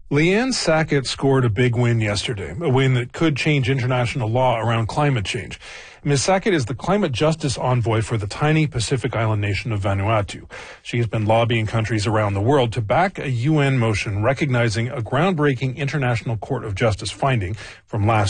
Leanne Sackett scored a big win yesterday, a win that could change international law around climate change. Ms. Sackett is the climate justice envoy for the tiny Pacific island nation of Vanuatu. She has been lobbying countries around the world to back a UN motion recognizing a groundbreaking International Court of Justice finding from last